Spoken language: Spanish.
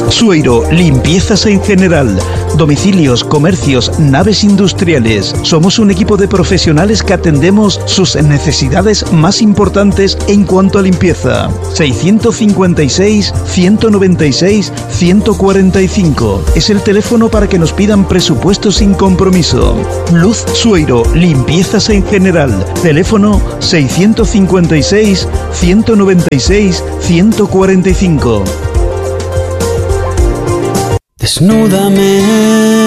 Sueiro, limpiezas en general. Domicilios, comercios, naves industriales. Somos un equipo de profesionales que atendemos sus necesidades más importantes en cuanto a limpieza. 656-196-145 es el teléfono para que nos pidan presupuestos sin compromiso. Luz Sueiro, limpiezas en general. Teléfono 656-196-145. Desnúdame